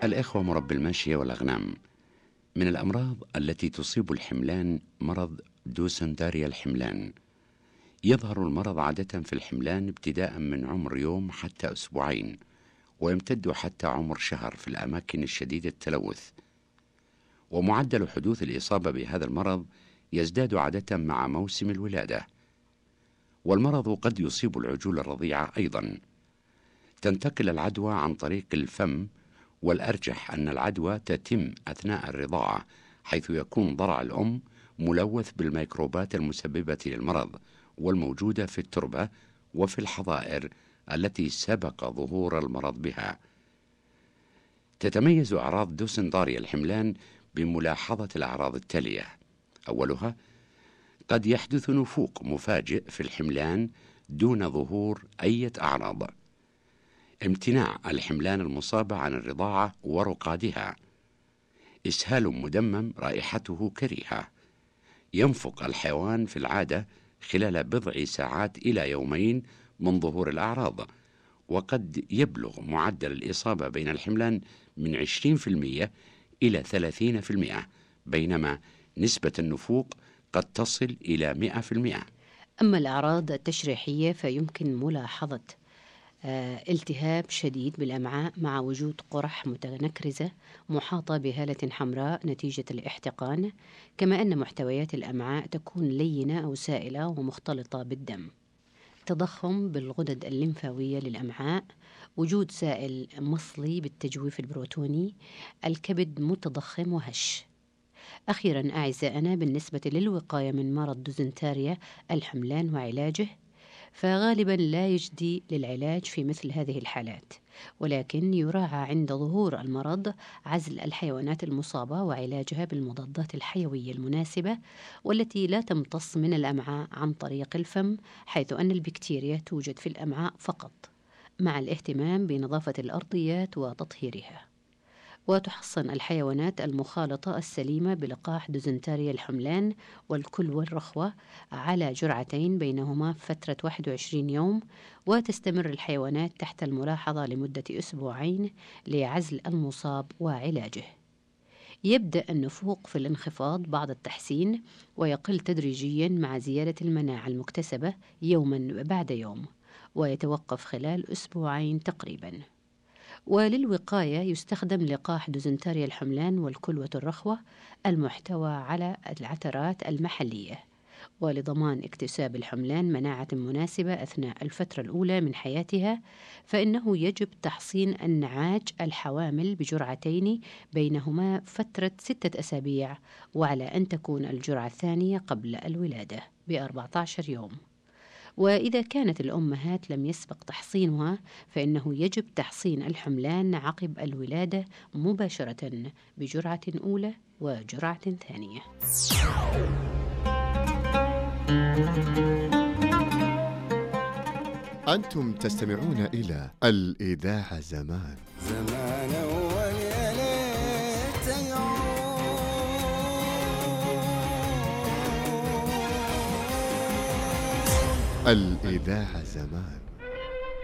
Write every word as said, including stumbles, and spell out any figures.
الإخوة مربي الماشية والأغنام. من الأمراض التي تصيب الحملان مرض دوسنتاريا الحملان. يظهر المرض عادة في الحملان ابتداء من عمر يوم حتى أسبوعين، ويمتد حتى عمر شهر في الأماكن الشديدة التلوث. ومعدل حدوث الإصابة بهذا المرض يزداد عادة مع موسم الولادة. والمرض قد يصيب العجول الرضيعة أيضا. تنتقل العدوى عن طريق الفم، والأرجح أن العدوى تتم أثناء الرضاعة، حيث يكون ضرع الأم ملوث بالميكروبات المسببة للمرض والموجودة في التربة وفي الحظائر التي سبق ظهور المرض بها. تتميز أعراض دوسنتاريا الحملان بملاحظة الأعراض التالية: أولها، قد يحدث نفوق مفاجئ في الحملان دون ظهور أي أعراض. امتناع الحملان المصابة عن الرضاعة ورقادها. إسهال مدمم رائحته كريهة. ينفق الحيوان في العادة خلال بضع ساعات إلى يومين من ظهور الأعراض، وقد يبلغ معدل الإصابة بين الحملان من عشرين بالمئة إلى ثلاثين بالمئة، بينما نسبة النفوق قد تصل إلى مئة بالمئة. أما الأعراض التشريحية فيمكن ملاحظة آه، التهاب شديد بالأمعاء مع وجود قرح متنكرزة محاطة بهالة حمراء نتيجة الاحتقان، كما أن محتويات الأمعاء تكون لينة أو سائلة ومختلطة بالدم. تضخم بالغدد الليمفاوية للأمعاء، وجود سائل مصلي بالتجويف البروتوني، الكبد متضخم وهش. أخيرا أعزائنا، بالنسبة للوقاية من مرض دوزنتاريا الحملان وعلاجه، فغالبا لا يجدي للعلاج في مثل هذه الحالات، ولكن يراعى عند ظهور المرض عزل الحيوانات المصابة وعلاجها بالمضادات الحيوية المناسبة، والتي لا تمتص من الأمعاء عن طريق الفم، حيث أن البكتيريا توجد في الأمعاء فقط، مع الاهتمام بنظافة الأرضيات وتطهيرها. وتحصن الحيوانات المخالطة السليمة بلقاح دوزنتاريا الحملان والكلوة الرخوة على جرعتين بينهما فترة واحد وعشرين يوم، وتستمر الحيوانات تحت الملاحظة لمدة أسبوعين لعزل المصاب وعلاجه. يبدأ النفوق في الانخفاض بعد التحسين، ويقل تدريجيا مع زيادة المناعة المكتسبة يوما بعد يوم، ويتوقف خلال أسبوعين تقريبا. وللوقاية يستخدم لقاح دوزنتاريا الحملان والكلوة الرخوة المحتوى على العترات المحلية، ولضمان اكتساب الحملان مناعة مناسبة أثناء الفترة الأولى من حياتها، فإنه يجب تحصين النعاج الحوامل بجرعتين بينهما فترة ستة أسابيع، وعلى أن تكون الجرعة الثانية قبل الولادة بأربعة عشر يوم. وإذا كانت الأمهات لم يسبق تحصينها، فإنه يجب تحصين الحملان عقب الولادة مباشرة بجرعة أولى وجرعة ثانية. أنتم تستمعون إلى الإذاعة زمان زمان أول يا ليت الإذاعة زمان